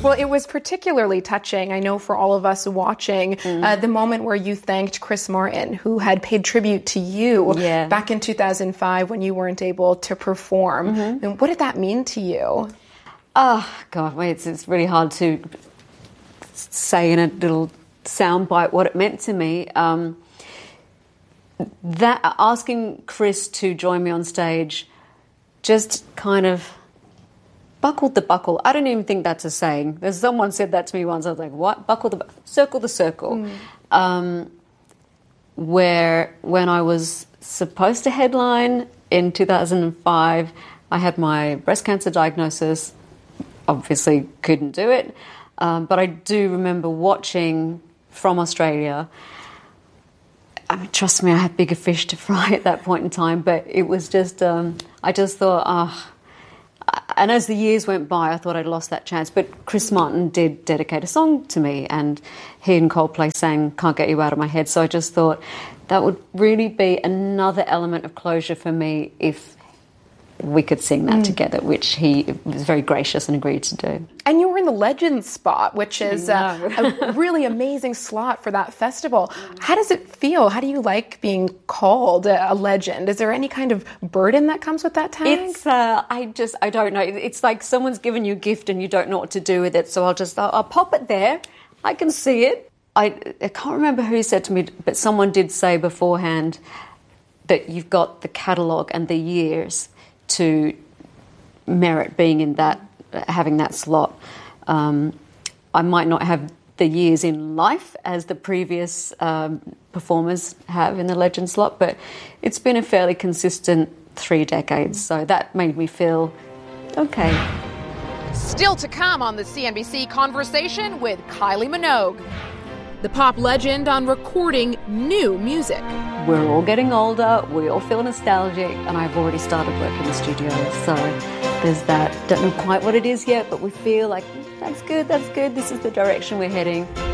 Well, it was particularly touching, I know, for all of us watching, the moment where you thanked Chris Martin, who had paid tribute to you back in 2005 when you weren't able to perform. And what did that mean to you? Oh, God, it's really hard to say in a little soundbite what it meant to me. That asking Chris to join me on stage just kind of buckled the buckle. I don't even think that's a saying. There's someone said that to me once. I was like, what? Circle the circle. Where when I was supposed to headline in 2005, I had my breast cancer diagnosis. Obviously couldn't do it. But I do remember watching from Australia. I mean, trust me, I had bigger fish to fry at that point in time. But it was just, I just thought, and as the years went by, I thought I'd lost that chance. But Chris Martin did dedicate a song to me, and he and Coldplay sang Can't Get You Out of My Head. So I just thought that would really be another element of closure for me if we could sing that together, which he was very gracious and agreed to do. And you were in the Legends spot, which is a really amazing slot for that festival. How does it feel? How do you like being called a legend? Is there any kind of burden that comes with that tag? It's, I don't know. It's like someone's given you a gift and you don't know what to do with it, so I'll pop it there. I can see it. I can't remember who said to me, but someone did say beforehand that you've got the catalogue and the years to merit being in that, having that slot. I might not have the years in life as the previous performers have in the Legend slot, but it's been a fairly consistent 3 decades, so that made me feel okay. Still to come on the CNBC Conversation with Kylie Minogue, the pop legend on recording new music. We're all getting older, we all feel nostalgic, and I've already started work in the studio, so there's that. Don't know quite what it is yet, but we feel like that's good, this is the direction we're heading.